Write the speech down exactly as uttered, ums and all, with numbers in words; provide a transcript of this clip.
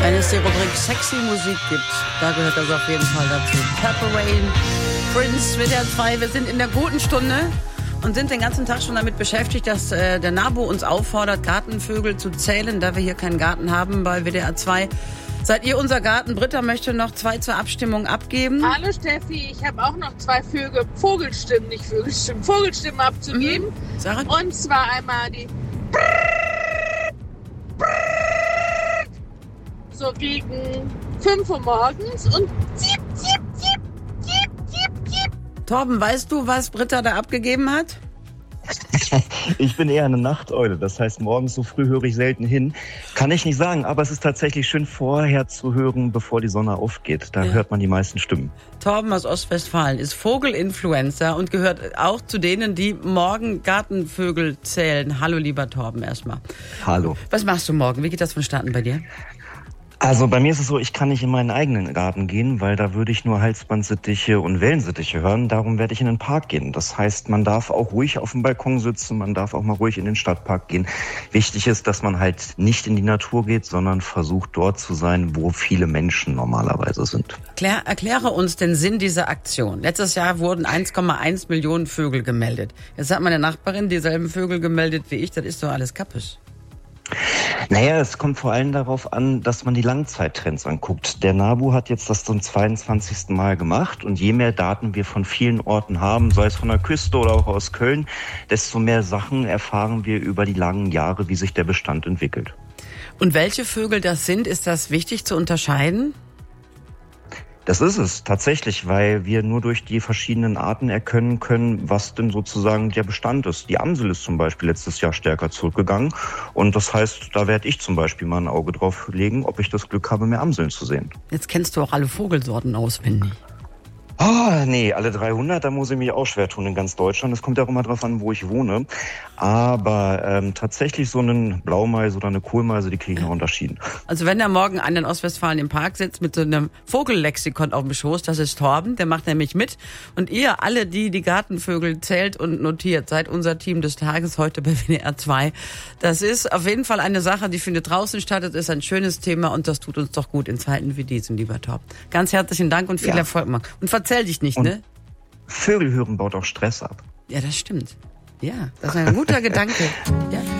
Wenn es die Rubrik Sexy Musik gibt, da gehört das auf jeden Fall dazu. Purple Rain, Prince, W D R zwei. Wir sind in der guten Stunde und sind den ganzen Tag schon damit beschäftigt, dass äh, der NABU uns auffordert, Gartenvögel zu zählen, da wir hier keinen Garten haben bei W D R zwei. Seid ihr unser Garten? Britta möchte noch zwei zur Abstimmung abgeben. Hallo Steffi, ich habe auch noch zwei Vögel, Vogelstimmen, nicht Vögelstimmen, Vogelstimmen abzugeben. Mhm. Sarah? Und zwar einmal die so gegen fünf Uhr morgens und ziep, ziep, ziep, ziep, ziep, ziep. Torben, weißt du, was Britta da abgegeben hat? Ich bin eher eine Nachteule, das heißt, morgens so früh höre ich selten hin. Kann ich nicht sagen, aber es ist tatsächlich schön vorher zu hören, bevor die Sonne aufgeht. Da ja. hört man die meisten Stimmen. Torben aus Ostwestfalen ist Vogelinfluencer und gehört auch zu denen, die morgen Gartenvögel zählen. Hallo, lieber Torben, erstmal. Hallo. Was machst du morgen? Wie geht das vonstatten bei dir? Also bei mir ist es so, ich kann nicht in meinen eigenen Garten gehen, weil da würde ich nur Halsbandsittiche und Wellensittiche hören. Darum werde ich in den Park gehen. Das heißt, man darf auch ruhig auf dem Balkon sitzen, man darf auch mal ruhig in den Stadtpark gehen. Wichtig ist, dass man halt nicht in die Natur geht, sondern versucht dort zu sein, wo viele Menschen normalerweise sind. Klär, erkläre uns den Sinn dieser Aktion. Letztes Jahr wurden eins Komma eins Millionen Vögel gemeldet. Jetzt hat meine Nachbarin dieselben Vögel gemeldet wie ich. Das ist doch alles kappes. Naja, es kommt vor allem darauf an, dass man die Langzeittrends anguckt. Der NABU hat jetzt das zum zweiundzwanzigsten Mal gemacht und je mehr Daten wir von vielen Orten haben, sei es von der Küste oder auch aus Köln, desto mehr Sachen erfahren wir über die langen Jahre, wie sich der Bestand entwickelt. Und welche Vögel das sind, ist das wichtig zu unterscheiden? Das ist es tatsächlich, weil wir nur durch die verschiedenen Arten erkennen können, was denn sozusagen der Bestand ist. Die Amsel ist zum Beispiel letztes Jahr stärker zurückgegangen und das heißt, da werde ich zum Beispiel mal ein Auge drauf legen, ob ich das Glück habe, mehr Amseln zu sehen. Jetzt kennst du auch alle Vogelsorten auswendig. Ah, nee, alle dreihundert, da muss ich mich auch schwer tun in ganz Deutschland. Das kommt ja auch immer drauf an, wo ich wohne. Aber ähm, tatsächlich so einen Blaumeise oder eine Kohlmeise, die kriege ich noch unterschieden. Also wenn da morgen einer in Ostwestfalen im Park sitzt mit so einem Vogellexikon auf dem Schoß, das ist Torben, der macht nämlich mit. Und ihr alle, die die Gartenvögel zählt und notiert, seid unser Team des Tages heute bei W D R zwei. Das ist auf jeden Fall eine Sache, die findet draußen statt. Das ist ein schönes Thema und das tut uns doch gut in Zeiten wie diesen, lieber Torben. Ganz herzlichen Dank und viel ja. Erfolg, Marc. Und Erzähl dich nicht, und ne? Vögel hören baut auch Stress ab. Ja, das stimmt. Ja, das ist ein guter Gedanke. Ja.